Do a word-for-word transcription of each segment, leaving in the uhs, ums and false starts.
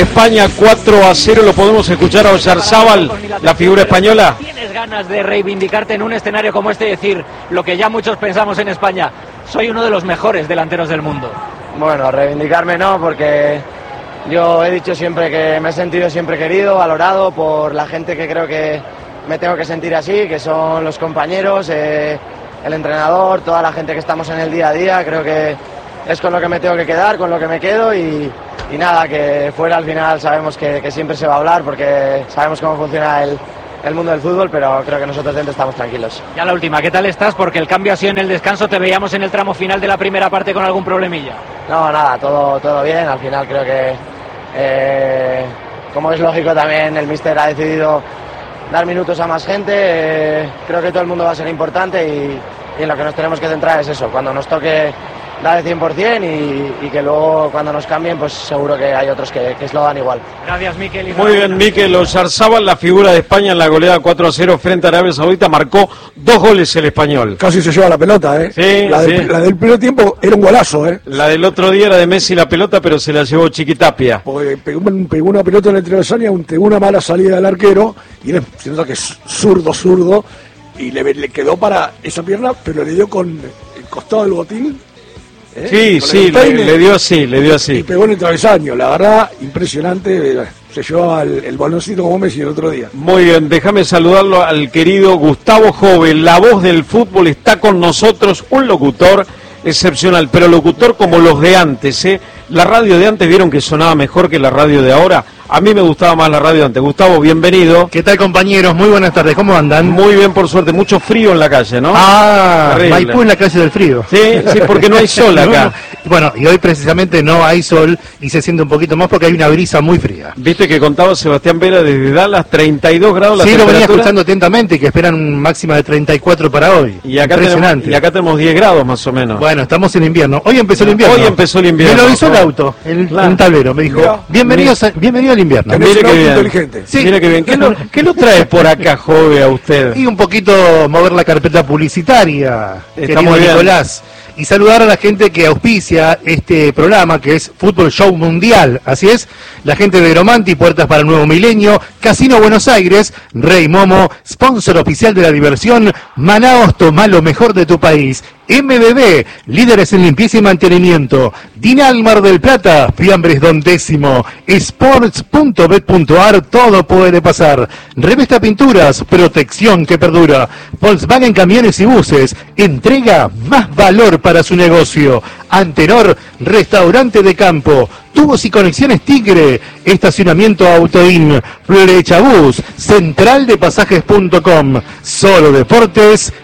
España cuatro a cero. Lo podemos escuchar a Oyarzábal, la figura española. ¿Tienes ganas de reivindicarte en un escenario como este y decir lo que ya muchos pensamos en España? Soy uno de los mejores delanteros del mundo. Bueno, reivindicarme no, porque yo he dicho siempre que me he sentido siempre querido, valorado por la gente que creo que me tengo que sentir así, que son los compañeros, eh, el entrenador, toda la gente que estamos en el día a día. Creo que es con lo que me tengo que quedar, con lo que me quedo y, y nada, que fuera al final sabemos que, que siempre se va a hablar porque sabemos cómo funciona el, el mundo del fútbol, pero creo que nosotros dentro estamos tranquilos. Ya la última, ¿qué tal estás? Porque el cambio ha sido en el descanso, te veíamos en el tramo final de la primera parte con algún problemilla. No, nada, todo, todo bien, al final creo que, eh, como es lógico también, el míster ha decidido dar minutos a más gente, eh, creo que todo el mundo va a ser importante y, y en lo que nos tenemos que centrar es eso, cuando nos toque dar el cien por cien y, y que luego cuando nos cambien pues seguro que hay otros que, que se lo dan igual. Gracias, Mikel. Muy bien, Mikel Oyarzábal, la figura de España en la goleada cuatro a cero frente a Arabia Saudita, marcó dos goles el español. Casi se lleva la pelota, ¿eh? Sí, la, del, sí. la del primer tiempo era un golazo, ¿eh? La del otro día era de Messi la pelota, pero se la llevó Chiquitapia. Porque pegó, pegó una pelota en el travesaño, pegó una mala salida del arquero y él se nota que es zurdo, zurdo y le, le quedó para esa pierna, pero le dio con el costado del botín. ¿Eh? Sí, con sí, le, le dio así, le dio así. Y pegó en el travesaño, la verdad, impresionante. Se llevaba el, el baloncito como Messi el otro día. Muy bien, déjame saludarlo al querido Gustavo Joven, la voz del fútbol, está con nosotros, un locutor excepcional, pero locutor como los de antes, ¿eh? La radio de antes, ¿vieron que sonaba mejor que la radio de ahora? A mí me gustaba más la radio de antes. Gustavo, bienvenido. ¿Qué tal, compañeros? Muy buenas tardes, ¿cómo andan? Muy bien, por suerte, mucho frío en la calle, ¿no? Ah, Maipú en la calle del frío. Sí, sí, porque no hay sol acá. No, bueno, y hoy precisamente no hay sol y se siente un poquito más porque hay una brisa muy fría. Viste que contaba Sebastián Vera desde Dallas, treinta y dos grados la sí, temperatura. Sí, lo venía escuchando atentamente, que esperan un máxima de treinta y cuatro para hoy. Y acá impresionante. Tenemos, y acá tenemos diez grados más o menos. Bueno, estamos en invierno. Hoy empezó el invierno. Hoy empezó el invierno. Me lo avisó el auto, el, claro. el tablero, me dijo, Mira, bienvenido, a, bienvenido al invierno. Mire que bien. Inteligente. Sí. Mire que bien. ¿Qué lo, ¿Qué lo trae por acá, Jove, a usted? Y un poquito mover la carpeta publicitaria, Está querido muy bien. Nicolás. Y saludar a la gente que auspicia este programa, que es Fútbol Show Mundial. Así es, la gente de Gromanti, Puertas para el Nuevo Milenio, Casino Buenos Aires, Rey Momo, sponsor oficial de la diversión, Manaos, toma lo mejor de tu país. M B B, líderes en limpieza y mantenimiento. Dinal Mar del Plata, Fiambres Don Décimo. Sports punto bet punto ar, todo puede pasar. Revista Pinturas, protección que perdura. Volkswagen Camiones y Buses, entrega más valor para su negocio. Antenor, restaurante de campo. Tubos y conexiones Tigre, estacionamiento Autoin, Flechabús, central de pasajes punto com. Solo Deportes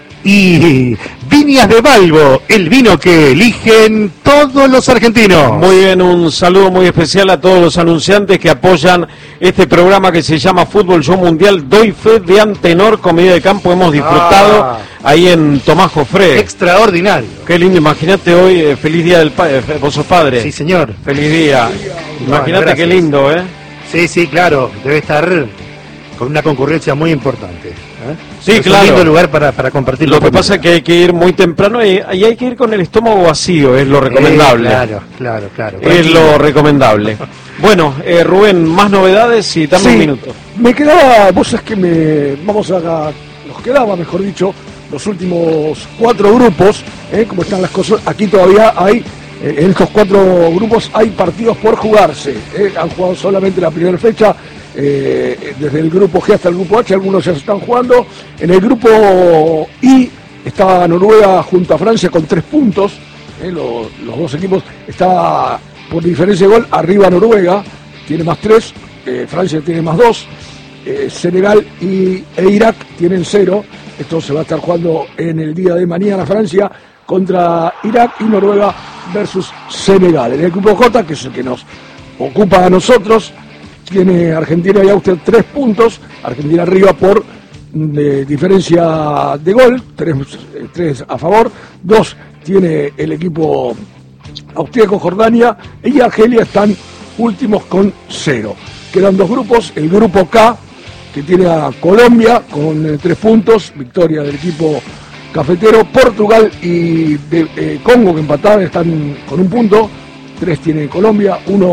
y Viñas de Balbo, el vino que eligen todos los argentinos. Muy bien, un saludo muy especial a todos los anunciantes que apoyan este programa que se llama Fútbol Show Mundial. Doy fe de Antenor, comida de campo, hemos disfrutado ah. ahí en Tomás Jofré. Extraordinario. Qué lindo, imagínate hoy, eh, feliz día del padre, eh, vos sos padre. Sí, señor. Feliz día. Imagínate bueno, qué lindo, ¿eh? Sí, sí, claro, debe estar con una concurrencia muy importante. ¿eh? Sí, es claro. un lindo lugar para, para compartir. Lo que pasa es que hay que ir muy temprano y, y hay que ir con el estómago vacío, es lo recomendable. Eh, claro, claro, claro. Es lo recomendable. Bueno, eh, Rubén, más novedades y dame sí, un minuto. Me quedaba, vos es que me, vamos a, nos quedaba, mejor dicho, los últimos cuatro grupos, eh, como están las cosas, aquí todavía hay, eh, en estos cuatro grupos hay partidos por jugarse, eh, han jugado solamente la primera fecha. Eh, desde el grupo G hasta el grupo H, algunos ya se están jugando. En el grupo I está Noruega junto a Francia con tres puntos. Eh, los, los dos equipos está por diferencia de gol arriba Noruega, tiene más tres, eh, Francia tiene más dos, eh, Senegal y, e Irak tienen cero. Esto se va a estar jugando en el día de mañana. Francia contra Irak y Noruega versus Senegal. En el grupo J, que es el que nos ocupa a nosotros, tiene Argentina y Austria tres puntos, Argentina arriba por de diferencia de gol, tres, tres a favor, dos tiene el equipo austríaco. Jordania y Argelia están últimos con cero. Quedan dos grupos, el grupo K, que tiene a Colombia con eh, tres puntos, victoria del equipo cafetero, Portugal y de, eh, Congo, que empataban, están con un punto, tres tiene Colombia, uno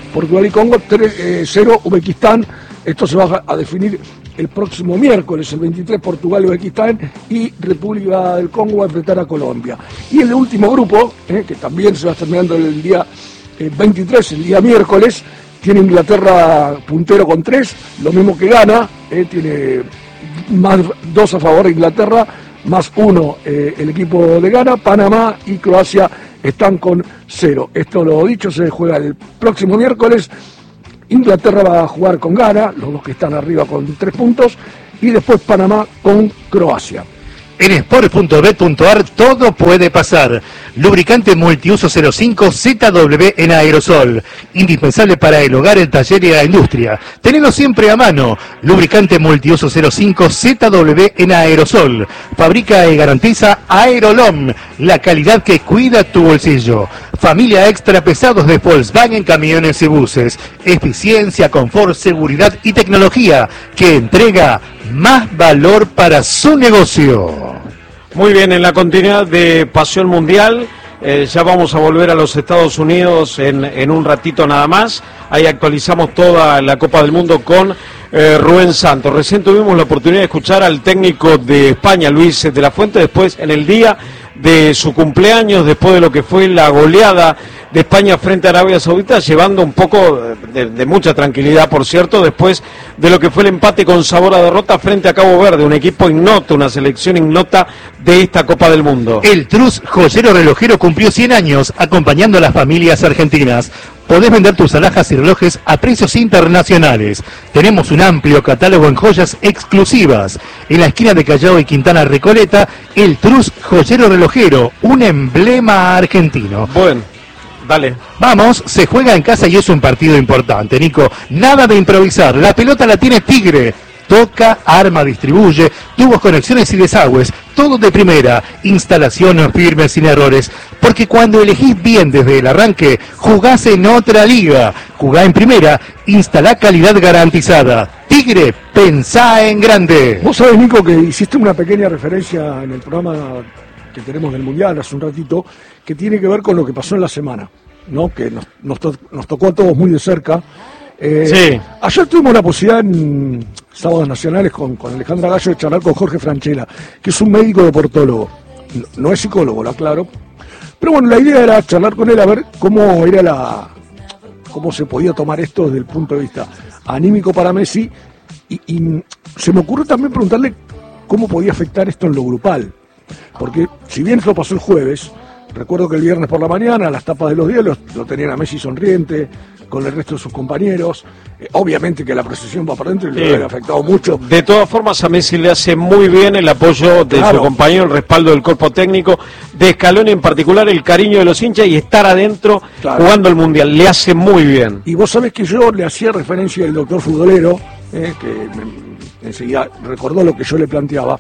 Portugal y Congo, tres cero Uzbekistán. Esto se va a definir el próximo miércoles, el veintitrés, Portugal y Uzbekistán, y República del Congo va a enfrentar a Colombia. Y el último grupo, eh, que también se va terminando el día eh, veintitrés, el día miércoles, tiene Inglaterra puntero con tres, lo mismo que Ghana, eh, tiene más dos a favor de Inglaterra, más uno eh, el equipo de Ghana. Panamá y Croacia están con cero. Esto, lo dicho, se juega el próximo miércoles. Inglaterra va a jugar con Ghana, los dos que están arriba con tres puntos, y después Panamá con Croacia. En sport punto bet punto a r todo puede pasar. Lubricante multiuso cero cinco Z W en aerosol. Indispensable para el hogar, el taller y la industria. Tenelo siempre a mano. Lubricante multiuso cero cinco Z W en aerosol. Fabrica y garantiza Aerolom, la calidad que cuida tu bolsillo. Familia extra pesados de Volkswagen Camiones y Buses. Eficiencia, confort, seguridad y tecnología que entrega más valor para su negocio. Muy bien, en la continuidad de Pasión Mundial, eh, ya vamos a volver a los Estados Unidos en, en un ratito nada más. Ahí actualizamos toda la Copa del Mundo con eh, Rubén Santos. Recién tuvimos la oportunidad de escuchar al técnico de España, Luis de la Fuente, después en el día de su cumpleaños, después de lo que fue la goleada de España frente a Arabia Saudita, llevando un poco de, de mucha tranquilidad, por cierto, después de lo que fue el empate con sabor a derrota frente a Cabo Verde, un equipo ignoto, una selección ignota de esta Copa del Mundo. El Trus Joyero Relojero cumplió cien años acompañando a las familias argentinas. Podés vender tus alhajas y relojes a precios internacionales. Tenemos un amplio catálogo en joyas exclusivas. En la esquina de Callao y Quintana Recoleta, el Trus Joyero Relojero, un emblema argentino. Bueno, dale. Vamos, se juega en casa y es un partido importante, Nico. Nada de improvisar, la pelota la tiene Tigre. Toca, arma, distribuye, tubos, conexiones y desagües, todo de primera, instalaciones firmes sin errores, porque cuando elegís bien desde el arranque, jugás en otra liga, jugá en primera, instalá calidad garantizada. Tigre, pensá en grande. Vos sabés, Nico, que hiciste una pequeña referencia en el programa que tenemos del Mundial hace un ratito, que tiene que ver con lo que pasó en la semana, ¿no? Que nos, nos, to- nos tocó a todos muy de cerca. Eh, Sí. Ayer tuvimos la posibilidad en Sábados Nacionales con, con Alejandra Gallo de charlar con Jorge Franchella, que es un médico deportólogo. No, no es psicólogo, lo aclaro. Pero bueno, la idea era charlar con él a ver cómo era la, cómo se podía tomar esto desde el punto de vista anímico para Messi. Y, y se me ocurrió también preguntarle cómo podía afectar esto en lo grupal. Porque si bien esto pasó el jueves, recuerdo que el viernes por la mañana, las tapas de los diarios lo tenían a Messi sonriente, con el resto de sus compañeros. Eh, obviamente que la procesión va para adentro y le Sí. había afectado mucho. De todas formas, a Messi le hace muy bien el apoyo de Claro. su compañero, el respaldo del cuerpo técnico, de Scaloni en particular, el cariño de los hinchas y estar adentro Claro. jugando el Mundial. Le hace muy bien. Y vos sabés que yo le hacía referencia al doctor futbolero, eh, que me- enseguida recordó lo que yo le planteaba.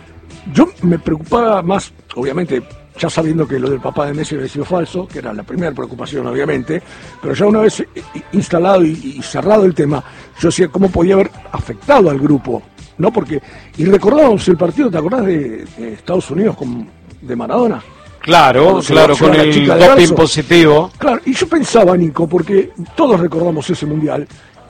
Yo me preocupaba más, obviamente, ya sabiendo que lo del papá de Messi había sido falso, que era la primera preocupación, obviamente, pero ya una vez instalado y, y cerrado el tema, yo decía cómo podía haber afectado al grupo, ¿no? Porque, y recordábamos el partido, ¿te acordás de, de Estados Unidos con, de Maradona? Claro, Cuando se claro, lo con lleva la el chica de doping Verso. positivo. Claro, y yo pensaba, Nico, porque todos recordamos ese mundial,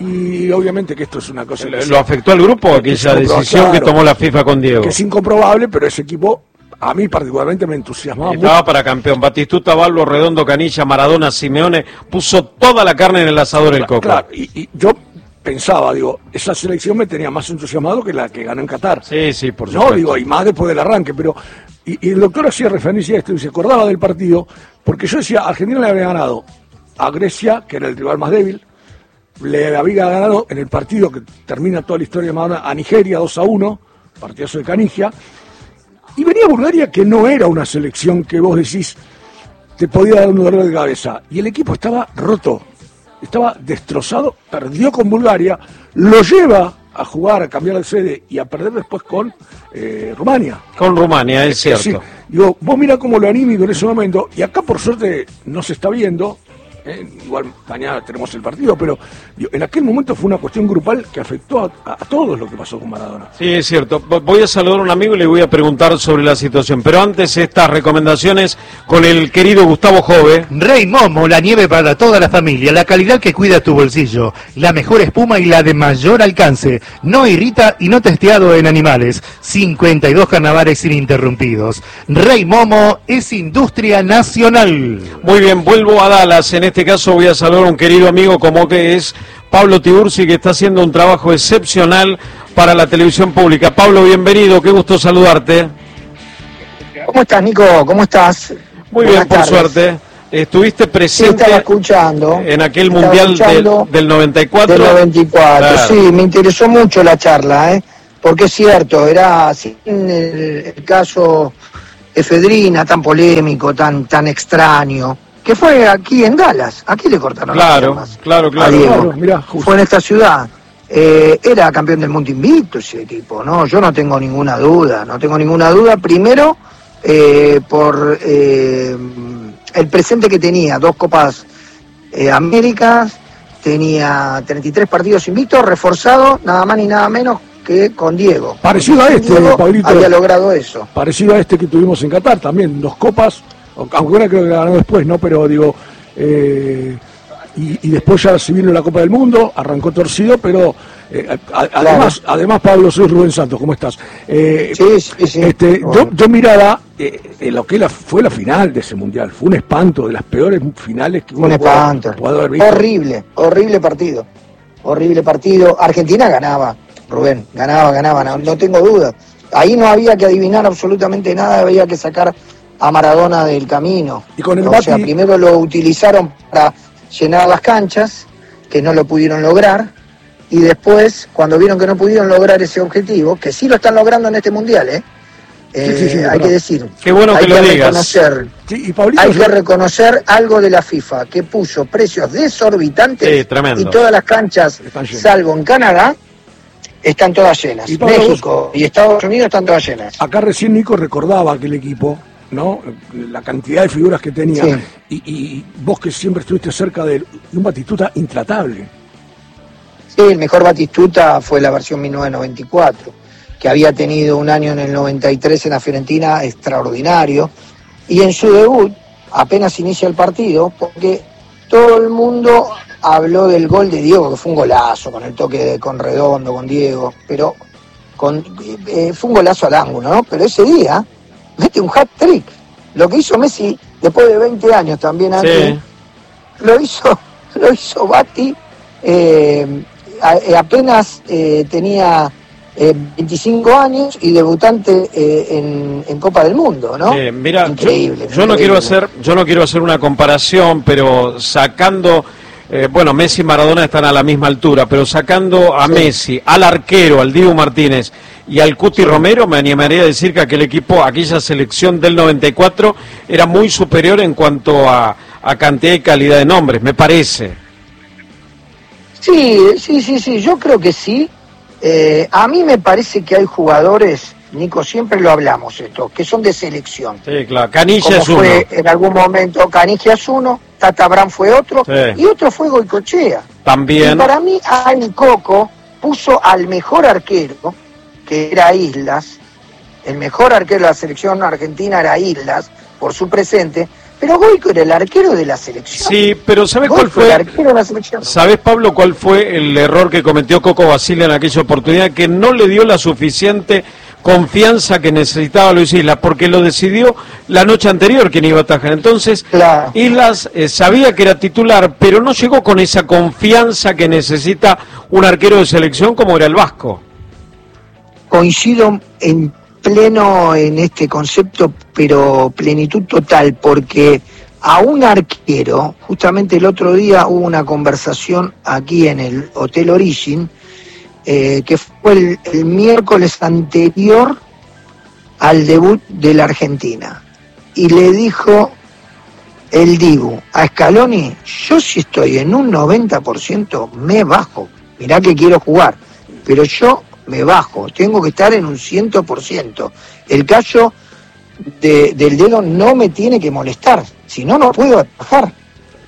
y obviamente que esto es una cosa que, ¿Lo afectó al grupo aquella comprobable, decisión que claro. tomó la FIFA con Diego? que es incomprobable, pero ese equipo a mí particularmente me entusiasmaba Estaba mucho. para campeón. Batistuta, Balbo, Redondo, Canilla, Maradona, Simeone, puso toda la carne en el asador el Coco. Claro, y, y yo pensaba, digo, esa selección me tenía más entusiasmado que la que ganó en Qatar. Sí, sí, por No, supuesto. digo, y más después del arranque, pero... Y, y el doctor hacía referencia a esto y se acordaba del partido, porque yo decía, Argentina le había ganado a Grecia, que era el rival más débil, le había ganado en el partido que termina toda la historia de Maradona a Nigeria dos a uno, partidazo de Canigia, y venía Bulgaria, que no era una selección que vos decís te podía dar un dolor de cabeza, y el equipo estaba roto, estaba destrozado, perdió con Bulgaria, lo lleva a jugar, a cambiar de sede y a perder después con eh, Rumania. Con Rumania, es cierto. Sí, digo, vos mirá cómo lo anímico en ese momento, y acá por suerte no se está viendo, ¿eh? Igual mañana tenemos el partido, pero digo, en aquel momento fue una cuestión grupal que afectó a, a todos lo que pasó con Maradona. Sí, es cierto. Voy a saludar a un amigo y le voy a preguntar sobre la situación, pero antes estas recomendaciones con el querido Gustavo Jove. Rey Momo, la nieve para toda la familia, la calidad que cuida tu bolsillo, la mejor espuma y la de mayor alcance, no irrita y no testeado en animales, cincuenta y dos carnavales ininterrumpidos. Rey Momo es industria nacional. Muy bien, vuelvo a Dallas, en este caso voy a saludar a un querido amigo como que es Pablo Tiburci, que está haciendo un trabajo excepcional para la televisión pública. Pablo, bienvenido, qué gusto saludarte. ¿Cómo estás, Nico? ¿Cómo estás? Muy Buenas bien, por tardes. suerte. Estuviste presente sí, estaba escuchando, en aquel estaba Mundial escuchando del, del noventa y cuatro. Del noventa y cuatro, Claro. sí, me interesó mucho la charla, ¿eh? Porque es cierto, era sin el, el caso Efedrina tan polémico, tan tan extraño, que fue aquí en Dallas, aquí le cortaron Claro, las piernas claro, a claro. Diego. Claro, mirá, justo. Fue en esta ciudad. Eh, era campeón del mundo invicto ese equipo, ¿no? Yo no tengo ninguna duda, no tengo ninguna duda. Primero, eh, por eh, el presente que tenía, dos Copas eh, Américas, tenía treinta y tres partidos invictos, reforzado nada más ni nada menos que con Diego. Parecido a este, Diego Pablito. había logrado eso. Parecido a este que tuvimos en Qatar también, dos copas, aunque una creo que ganó después, ¿no? Pero digo, eh, y, y después ya se vino la Copa del Mundo, arrancó torcido, pero eh, a, además, claro. además Pablo, soy Rubén Santos, ¿cómo estás? Eh, sí, sí, sí. Este, bueno. yo, yo miraba eh, en lo que la, fue la final de ese mundial, fue un espanto, de las peores finales que uno un espanto. puede haber visto. Horrible, horrible partido, horrible partido. Argentina ganaba, Rubén, ganaba, ganaba, no, no tengo duda. Ahí no había que adivinar absolutamente nada, había que sacar a Maradona del camino. Y con el o Bati... sea, primero lo utilizaron para llenar las canchas, que no lo pudieron lograr, y después, cuando vieron que no pudieron lograr ese objetivo, que sí lo están logrando en este mundial, ¿eh? eh sí, sí, sí, hay que decir. Qué bueno hay que, que lo digas. Reconocer, sí, y Pablito, hay yo... que reconocer algo de la FIFA, que puso precios desorbitantes, sí, tremendo. y todas las canchas, salvo en Canadá, están todas llenas. Y Pablo, México vos... y Estados Unidos están todas llenas. Acá recién Nico recordaba aquel equipo, ¿no? La cantidad de figuras que tenía. Sí. Y, y vos que siempre estuviste cerca de un Batistuta intratable. Sí, el mejor Batistuta fue la versión mil novecientos noventa y cuatro, que había tenido un año en el noventa y tres en la Fiorentina extraordinario, y en su debut apenas inicia el partido, porque todo el mundo habló del gol de Diego, que fue un golazo, con el toque de, con Redondo, con Diego, pero con, eh, fue un golazo al ángulo, ¿no? Pero ese día mete un hat-trick. Lo que hizo Messi después de veinte años también antes, sí. lo hizo lo hizo Bati, eh, a, apenas eh, tenía eh, veinticinco años y debutante eh, en, en Copa del Mundo, ¿no? Sí, mira, increíble. Yo, yo no quiero hacer yo no quiero hacer una comparación, pero sacando Eh, bueno, Messi y Maradona están a la misma altura, pero sacando a sí. Messi, al arquero, al Dibu Martínez y al Cuti sí. Romero, me animaría a decir que aquel equipo, aquella selección del noventa y cuatro, era muy superior en cuanto a, a cantidad y calidad de nombres, me parece. Sí, sí, sí, sí, yo creo que sí. Eh, a mí me parece que hay jugadores, Nico, siempre lo hablamos esto, que son de selección. Sí, claro, Canilla es uno. Fue en algún momento Canilla es uno, Tata Brand fue otro, sí. y otro fue Goicoechea. También. Y para mí, Al Coco puso al mejor arquero, que era Islas, el mejor arquero de la selección argentina era Islas, por su presente, pero Goico era el arquero de la selección. Sí, pero ¿sabes Goico cuál fue? El arquero de la selección. ¿Sabes, Pablo, cuál fue el error que cometió Coco Basile en aquella oportunidad? Que no le dio la suficiente confianza que necesitaba Luis Islas, porque lo decidió la noche anterior quien iba a atajar. Entonces, claro. Islas eh, sabía que era titular, pero no llegó con esa confianza que necesita un arquero de selección como era el Vasco. Coincido en pleno en este concepto, pero plenitud total, porque a un arquero, justamente el otro día hubo una conversación aquí en el Hotel Origin, Eh, que fue el, el miércoles anterior al debut de la Argentina, y le dijo el Dibu a Scaloni: yo si estoy en un noventa por ciento me bajo, mirá que quiero jugar, pero yo me bajo, tengo que estar en un cien por ciento, el callo de, del dedo no me tiene que molestar, si no, no puedo atajar.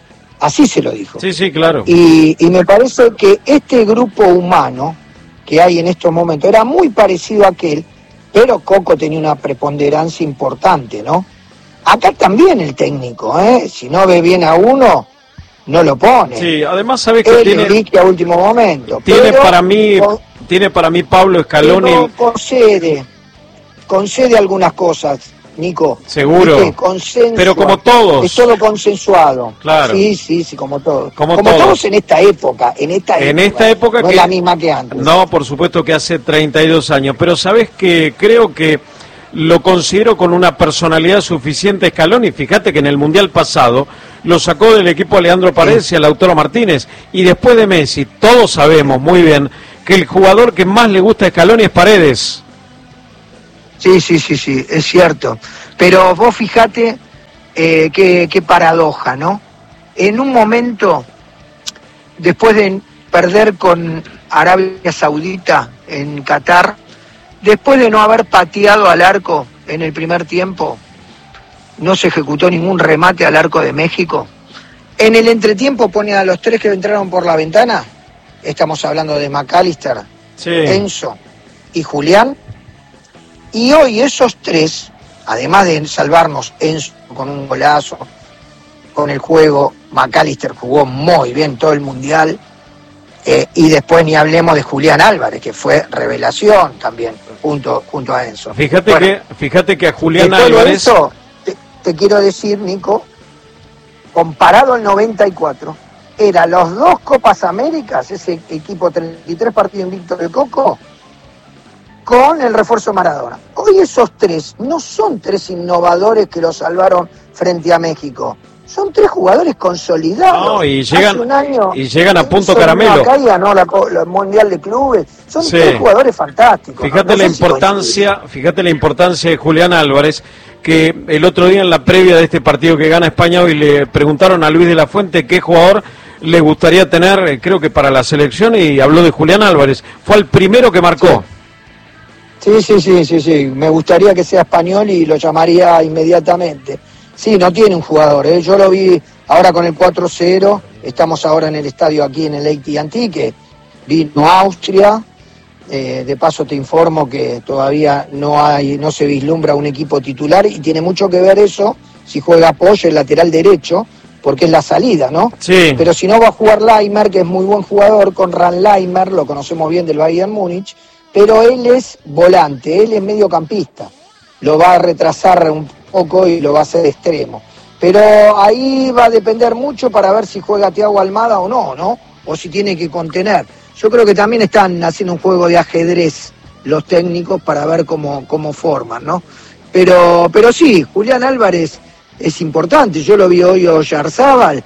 Así se lo dijo. Sí, sí, claro. Y, y me parece que este grupo humano que hay en estos momentos era muy parecido a aquel, pero Coco tenía una preponderancia importante, ¿no? Acá también el técnico, ¿eh? Si no ve bien a uno, no lo pone. Sí, además sabes que Él tiene... elige a último momento. Tiene pero, para mí... con, tiene para mí Pablo Scaloni... Pero concede, concede algunas cosas, Nico. Seguro. ¿Viste? Consenso, pero como todos. Es todo consensuado. Claro. Sí, sí, sí, como todos. Como, como todos. todos en esta época. En esta en época, esta época no que... es la misma que antes. No, por supuesto que hace treinta y dos años. Pero sabes que creo que lo considero con una personalidad suficiente Scaloni. Fíjate que en el Mundial pasado lo sacó del equipo a Leandro Paredes y a Lautaro Martínez. Y después de Messi, todos sabemos muy bien que el jugador que más le gusta a Scaloni es Paredes. Sí, sí, sí, sí, es cierto. Pero vos fijate eh, qué, qué paradoja, ¿no? En un momento, después de perder con Arabia Saudita en Qatar, después de no haber pateado al arco en el primer tiempo, no se ejecutó ningún remate al arco de México. En el entretiempo pone a los tres que entraron por la ventana, estamos hablando de McAllister, sí. Enzo y Julián, y hoy esos tres, además de salvarnos Enzo con un golazo, con el juego, McAllister jugó muy bien todo el Mundial, eh, y después ni hablemos de Julián Álvarez, que fue revelación también, junto, junto a Enzo. Fíjate, bueno, que, fíjate que a Julián Álvarez... Eso, te, te quiero decir, Nico, comparado al noventa y cuatro, eran los dos Copas Américas, ese equipo treinta y tres partidos invicto del Coco, con el refuerzo Maradona. Hoy esos tres no son tres innovadores que lo salvaron frente a México. Son tres jugadores consolidados. No, y llegan, Hace un año, y llegan a punto caramelo. Acá ganó la, la Mundial de Clubes. Son sí. tres jugadores fantásticos. Fíjate no, no la importancia, si fíjate la importancia de Julián Álvarez, que el otro día en la previa de este partido que gana España hoy le preguntaron a Luis de la Fuente qué jugador le gustaría tener, creo que para la selección, y habló de Julián Álvarez. Fue el primero que marcó. Sí, sí, sí, sí, sí. Me gustaría que sea español y lo llamaría inmediatamente. Sí, no tiene un jugador, ¿eh? Yo lo vi ahora con el cuatro cero, estamos ahora en el estadio aquí en el A T and T, que vino a Austria, eh, de paso te informo que todavía no hay, no se vislumbra un equipo titular y tiene mucho que ver eso, si juega Posch el lateral derecho, porque es la salida, ¿no? Sí. Pero si no va a jugar Leimer, que es muy buen jugador, Konrad Leimer, lo conocemos bien del Bayern Múnich, pero él es volante, él es mediocampista, lo va a retrasar un poco y lo va a hacer extremo. Pero ahí va a depender mucho para ver si juega Thiago Almada o no, ¿no? O si tiene que contener. Yo creo que también están haciendo un juego de ajedrez los técnicos para ver cómo, cómo forman, ¿no? Pero, pero sí, Julián Álvarez es importante. Yo lo vi hoy a Oyarzábal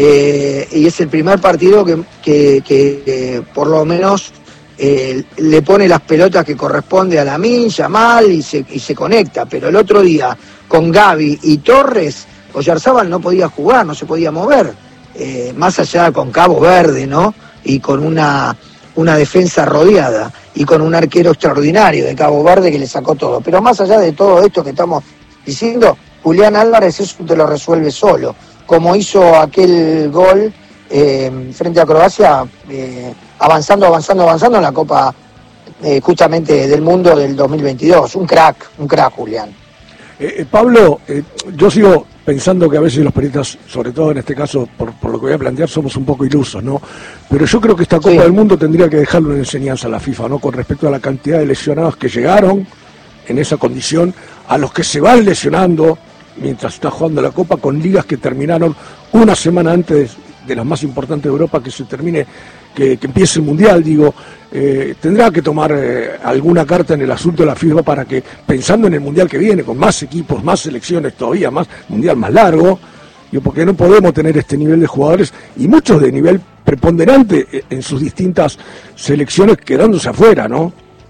eh, y es el primer partido que, que, que eh, por lo menos eh, le pone las pelotas que corresponde a Lamine Yamal y se, y se conecta. Pero el otro día con Gavi y Torres, Oyarzábal no podía jugar, no se podía mover, eh, más allá con Cabo Verde, ¿no? Y con una, una defensa rodeada, y con un arquero extraordinario de Cabo Verde que le sacó todo. Pero más allá de todo esto que estamos diciendo, Julián Álvarez eso te lo resuelve solo, como hizo aquel gol eh, frente a Croacia, eh, avanzando, avanzando, avanzando en la Copa eh, justamente del Mundo del dos mil veintidós. Un crack, un crack Julián. Eh, eh, Pablo, eh, yo sigo pensando que a veces los periodistas, sobre todo en este caso, por, por lo que voy a plantear, somos un poco ilusos, ¿no? Pero yo creo que esta Copa sí. del Mundo tendría que dejarlo en enseñanza a la FIFA, ¿no? Con respecto a la cantidad de lesionados que llegaron en esa condición, a los que se van lesionando mientras está jugando la Copa, con ligas que terminaron una semana antes de las más importantes de Europa, que se termine, que, que empiece el Mundial, digo, eh, tendrá que tomar eh, alguna carta en el asunto de la FIFA para que, pensando en el Mundial que viene, con más equipos, más selecciones todavía, más Mundial más largo, digo, porque no podemos tener este nivel de jugadores, y muchos de nivel preponderante en sus distintas selecciones quedándose afuera, ¿no?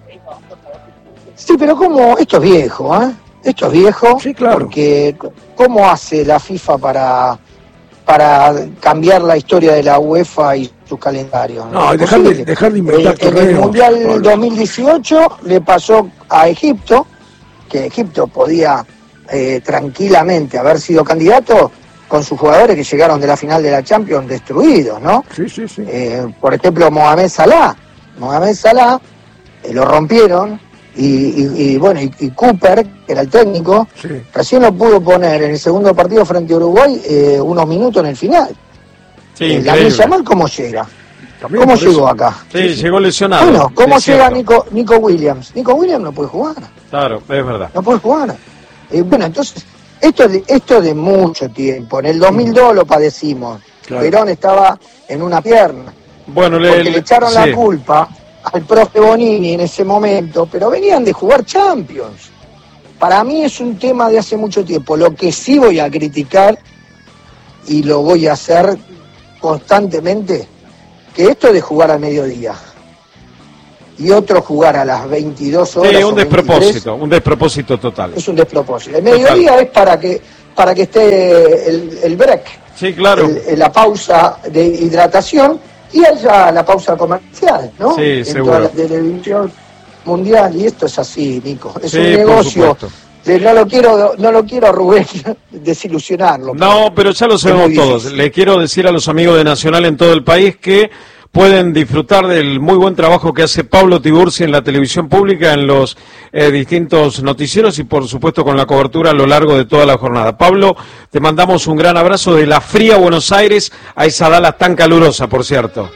Sí, pero como esto es viejo, ¿eh? Esto es viejo, sí, claro. Porque ¿cómo hace la FIFA para, para cambiar la historia de la UEFA y sus calendarios? No, no dejar, de, dejar de inventar eh, En el Mundial Pablo. dos mil dieciocho le pasó a Egipto, que Egipto podía eh, tranquilamente haber sido candidato, con sus jugadores que llegaron de la final de la Champions destruidos, ¿no? Sí, sí, sí. Eh, por ejemplo, Mohamed Salah. Mohamed Salah eh, lo rompieron y, y, y bueno, y, y Cooper, que era el técnico, Sí. recién lo pudo poner en el segundo partido frente a Uruguay eh, unos minutos en el final. Sí, Eh, increíble. Lamine Yamal, ¿cómo llega? También ¿Cómo por llegó eso. acá? Sí, llegó lesionado. Bueno, ¿cómo es llega cierto. Nico, Nico Williams? Nico Williams no puede jugar. Claro, es verdad. No puede jugar. Eh, bueno, entonces, esto de, esto de mucho tiempo. En el dos mil dos lo padecimos. Claro. Perón estaba en una pierna. Bueno, Porque le, le echaron sí. la culpa al profe Bonini en ese momento, pero venían de jugar Champions. Para mí es un tema de hace mucho tiempo. Lo que sí voy a criticar, y lo voy a hacer constantemente, que esto de jugar al mediodía y otro jugar a las veintidós horas Sí, o un veintitrés, despropósito, un despropósito total. es un despropósito. El mediodía es para que para que esté el, el break, Sí, claro. el- la pausa de hidratación y haya la pausa comercial, ¿no? Sí, en seguro. toda la televisión mundial, y esto es así, Nico. Es Sí, un por negocio. supuesto. de- No lo quiero, no lo quiero a Rubén desilusionarlo. No, pero ya lo sabemos muy todos. difícil. Le quiero decir a los amigos de Nacional en todo el país que pueden disfrutar del muy buen trabajo que hace Pablo Tiburci en la televisión pública, en los eh, distintos noticieros y por supuesto con la cobertura a lo largo de toda la jornada. Pablo, te mandamos un gran abrazo de la fría Buenos Aires a esa Dallas tan calurosa, por cierto.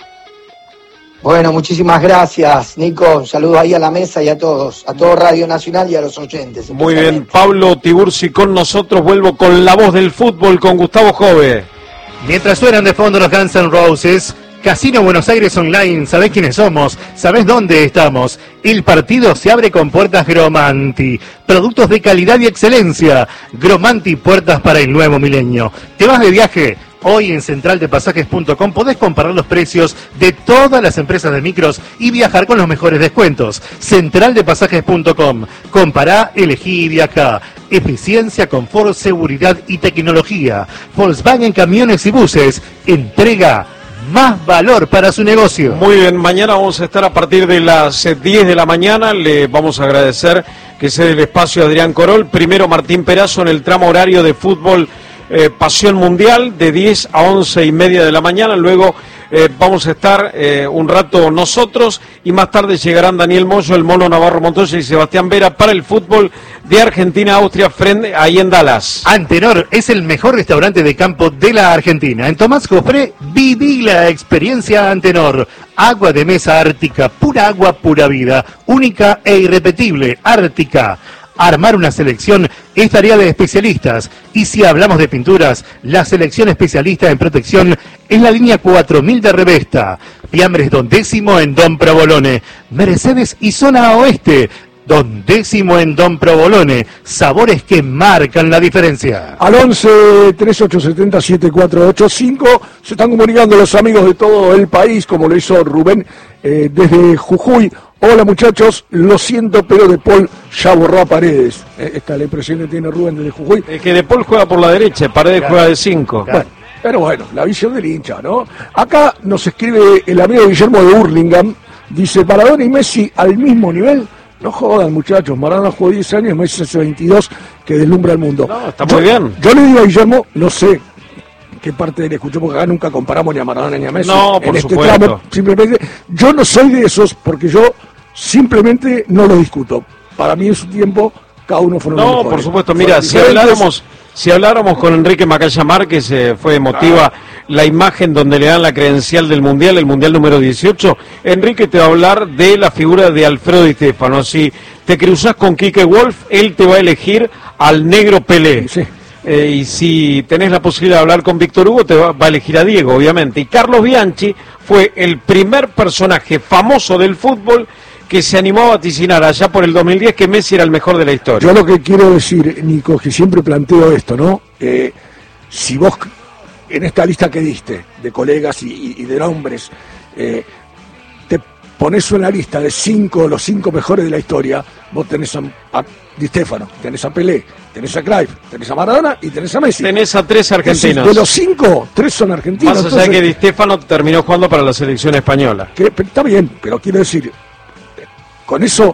Bueno, muchísimas gracias, Nico. Un saludo ahí a la mesa y a todos, a todo Radio Nacional y a los oyentes. Muy bien, especialmente. Pablo Tiburci con nosotros. Vuelvo con la voz del fútbol con Gustavo Jove. Mientras suenan de fondo los Guns N' Roses, Casino Buenos Aires Online, ¿sabés quiénes somos? ¿Sabés dónde estamos? El partido se abre con puertas Gromanti. Productos de calidad y excelencia. Gromanti, puertas para el nuevo milenio. ¿Te vas de viaje? Hoy en central de pasajes punto com podés comparar los precios de todas las empresas de micros y viajar con los mejores descuentos. central de pasajes punto com. Compará, elegí y viajá. Eficiencia, confort, seguridad y tecnología. Volkswagen Camiones y Buses. Entrega más valor para su negocio. Muy bien, mañana vamos a estar a partir de las eh, diez de la mañana. Le vamos a agradecer que se dé el espacio a Adrián Corol. Primero Martín Perazo en el tramo horario de fútbol eh, Pasión Mundial de diez a once y media de la mañana. Luego eh, vamos a estar eh, un rato nosotros y más tarde llegarán Daniel Moyo, el Mono Navarro Montoya y Sebastián Vera para el fútbol de Argentina-Austria frente ahí en Dallas. Antenor es el mejor restaurante de campo de la Argentina. En Tomás Jofré viví la experiencia Antenor. Agua de mesa ártica, pura agua, pura vida. Única e irrepetible, ártica. Armar una selección es tarea de especialistas. Y si hablamos de pinturas, la selección especialista en protección es la línea cuatro mil de Revesta. Fiambres Don Décimo en Don Provolone. Mercedes y zona oeste. Don Décimo en Don Provolone. Sabores que marcan la diferencia. Al once, treinta y ocho setenta, setenta y cuatro ochenta y cinco se están comunicando los amigos de todo el país, como lo hizo Rubén eh, desde Jujuy. Hola muchachos, lo siento, pero De Paul ya borró a Paredes. Eh, esta es la impresión que tiene Rubén desde Jujuy. Es que De Paul juega por la derecha, Paredes Claro. juega de cinco. Claro. Bueno, pero bueno, la visión del hincha, ¿no? Acá nos escribe el amigo Guillermo de Hurlingham, dice, Maradona y Messi al mismo nivel. No jodan, muchachos, Maradona jugó diez años, Messi hace veintidós, que deslumbra al mundo. No, está Yo- muy bien. Yo le digo a Guillermo, no sé qué parte de él escuchó, porque acá nunca comparamos ni a Maradona ni a Messi. No, por en este supuesto. tramo, simplemente, yo no soy de esos, porque yo simplemente no lo discuto. Para mí en su tiempo, cada uno fue No, por supuesto, mira, si habláramos, si habláramos con Enrique Macaya Márquez, eh, fue emotiva la imagen donde le dan la credencial del Mundial, el Mundial número dieciocho, Enrique te va a hablar de la figura de Alfredo Di Stéfano. Si te cruzas con Quique Wolf, él te va a elegir al negro Pelé. Sí. Eh, y si tenés la posibilidad de hablar con Víctor Hugo, te va, va a elegir a Diego, obviamente. Y Carlos Bianchi fue el primer personaje famoso del fútbol que se animó a vaticinar allá por el dos mil diez que Messi era el mejor de la historia. Yo lo que quiero decir, Nico, que siempre planteo esto, ¿no? Eh, si vos, en esta lista que diste, de colegas y, y de nombres, eh, te pones en la lista de cinco, los cinco mejores de la historia, vos tenés a, a Di Stéfano, tenés a Pelé, tenés a Cruyff, tenés a Maradona y tenés a Messi. Tenés a tres Es decir, argentinos. de los cinco, tres son argentinos. Más allá de entonces, que Di Stéfano terminó jugando para la selección española. que- está bien, pero quiero decir, con eso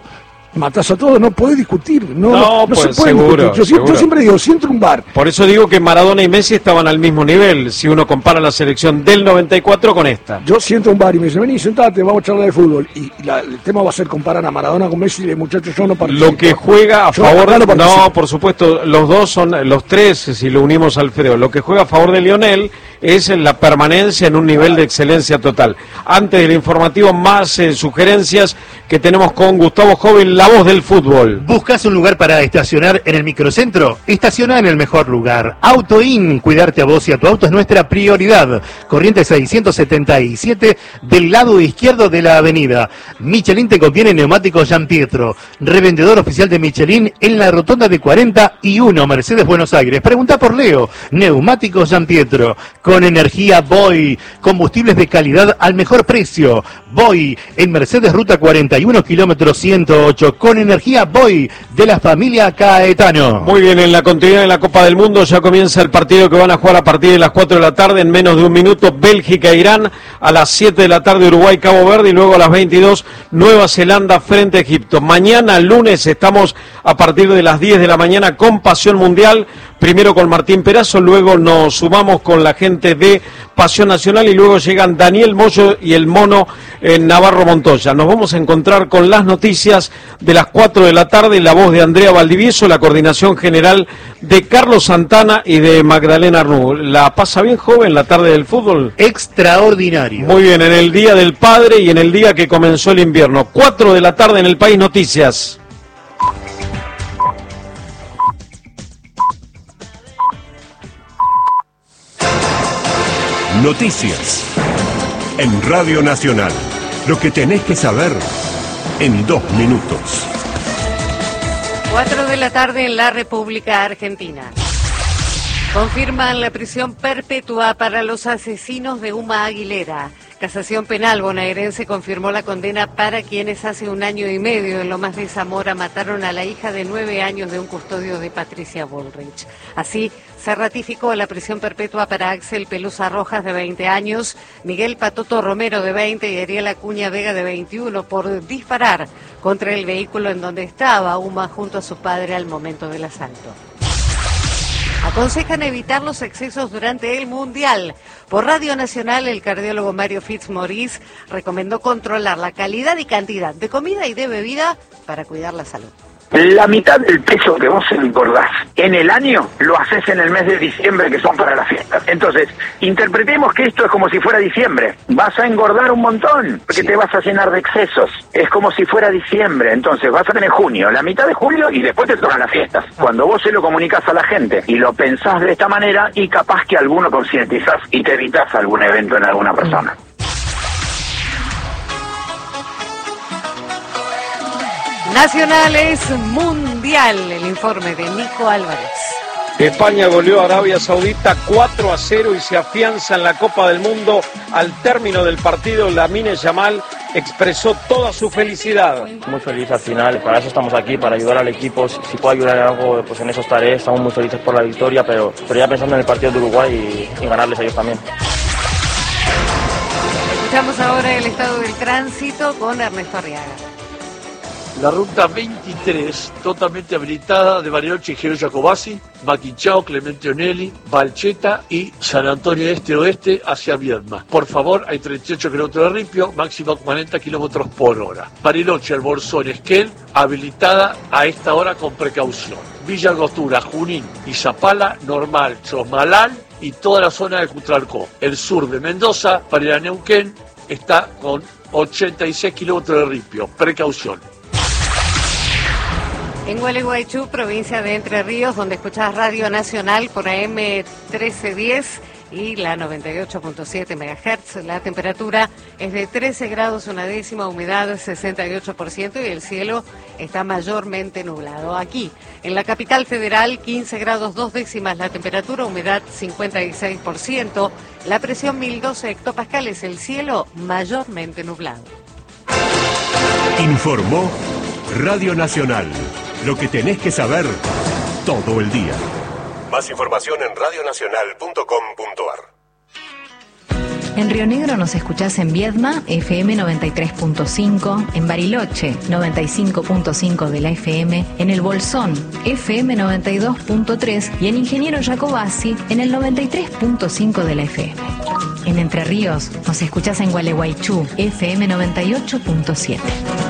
matás a todos, no podés discutir, no, No, no, no pues, se puede seguro, discutir. Yo, siempre, seguro. yo siempre digo, si entra un bar, Por eso digo que Maradona y Messi estaban al mismo nivel, si uno compara la selección del noventa y cuatro con esta. yo si entra un bar y me dice, vení, sentate, vamos a charlar de fútbol, y, y la- el tema va a ser comparar a Maradona con Messi, y de muchachos, yo no participo. Lo que juega a Yo favor acá de... no participo. No, por supuesto, los dos son, los tres, si lo unimos al Fedeo, lo que juega a favor de Lionel es la permanencia en un nivel de excelencia total. Antes del informativo, más eh, sugerencias que tenemos con Gustavo Joven, la voz del fútbol. ¿Buscas un lugar para estacionar en el microcentro? Estaciona en el mejor lugar. AutoIn, cuidarte a vos y a tu auto es nuestra prioridad. Corriente seiscientos setenta y siete del lado izquierdo de la avenida. Michelin te conviene neumáticos Gian Pietro. Revendedor oficial de Michelin en la rotonda de cuarenta y uno, Mercedes, Buenos Aires. Pregunta por Leo. Neumáticos Gian Pietro. Con energía Boy. Combustibles de calidad al mejor precio. Boy en Mercedes Ruta cuarenta y uno, kilómetro ciento ocho. Con energía Boy de la familia Caetano. Muy bien, en la continuidad de la Copa del Mundo ya comienza el partido que van a jugar a partir de las cuatro de la tarde, en menos de un minuto, Bélgica-Irán, a las siete de la tarde Uruguay-Cabo Verde, y luego a las veintidós Nueva Zelanda frente a Egipto. Mañana, lunes, estamos a partir de las diez de la mañana con Pasión Mundial, primero con Martín Perazo, luego nos sumamos con la gente de Pasión Nacional y luego llegan Daniel Moyo y el Mono en Navarro Montoya. Nos vamos a encontrar con las noticias de las cuatro de la tarde, la voz de Andrea Valdivieso, la coordinación general de Carlos Santana y de Magdalena Arnú. ¿La pasa bien, joven, la tarde del fútbol? Extraordinario. Muy bien, en el Día del Padre y en el día que comenzó el invierno. cuatro de la tarde en el País Noticias. Noticias en Radio Nacional. Lo que tenés que saber en dos minutos. Cuatro de la tarde en la República Argentina. Confirman la prisión perpetua para los asesinos de Uma Aguilera. Casación Penal bonaerense confirmó la condena para quienes hace un año y medio en Lomas de Zamora mataron a la hija de nueve años de un custodio de Patricia Bullrich. Así, se ratificó la prisión perpetua para Axel Pelusa Rojas, de veinte años, Miguel Patoto Romero, de veinte, y Ariel Acuña Vega, de veintiuno, por disparar contra el vehículo en donde estaba Uma junto a su padre al momento del asalto. Aconsejan evitar los excesos durante el Mundial. Por Radio Nacional, el cardiólogo Mario Fitzmaurice recomendó controlar la calidad y cantidad de comida y de bebida para cuidar la salud. La mitad del peso que vos engordás en el año lo haces en el mes de diciembre, que son para las fiestas. Entonces, interpretemos que esto es como si fuera diciembre. Vas a engordar un montón, porque sí, te vas a llenar de excesos. Es como si fuera diciembre. Entonces, vas a tener junio, la mitad de julio, y después te tocan las fiestas. Cuando vos se lo comunicas a la gente y lo pensás de esta manera, y capaz que alguno concientizás y te evitas algún evento en alguna persona. Nacional es mundial, el informe de Nico Álvarez. España goleó a Arabia Saudita cuatro a cero y se afianza en la Copa del Mundo. Al término del partido, Lamine Yamal expresó toda su felicidad. Muy feliz al final, para eso estamos aquí, para ayudar al equipo. Si, si puedo ayudar en algo, pues en eso estaré. Estamos muy felices por la victoria, pero, pero ya pensando en el partido de Uruguay y, y ganarles a ellos también. Escuchamos ahora el estado del tránsito con Ernesto Arriaga. La ruta veintitrés, totalmente habilitada, de Bariloche y Gero Jacobasi, Maquinchao, Clemente Onelli, Balcheta y San Antonio Este-Oeste hacia Viedma. Por favor, hay treinta y ocho kilómetros de ripio, máximo cuarenta kilómetros por hora. Bariloche, El Bolsón, Esquel, habilitada a esta hora con precaución. Villa Angostura, Junín y Zapala, normal, Chosmalal y toda la zona de Cutralcó. El sur de Mendoza, para ir a Neuquén, está con ochenta y seis kilómetros de ripio. Precaución. En Gualeguaychú, provincia de Entre Ríos, donde escuchás Radio Nacional por A M trece diez y la noventa y ocho punto siete megahertz, la temperatura es de trece grados una décima, humedad sesenta y ocho por ciento y el cielo está mayormente nublado. Aquí, en la capital federal, quince grados dos décimas la temperatura, humedad cincuenta y seis por ciento, la presión mil doce hectopascales, el cielo mayormente nublado. Informó Radio Nacional. Lo que tenés que saber todo el día. Más información en radionacional punto com punto ar. En Río Negro nos escuchás en Viedma, F M noventa y tres punto cinco, en Bariloche, noventa y cinco punto cinco de la F M, en El Bolsón, F M noventa y dos punto tres y en Ingeniero Jacobasi, en el noventa y tres punto cinco de la F M. En Entre Ríos nos escuchás en Gualeguaychú, F M noventa y ocho punto siete.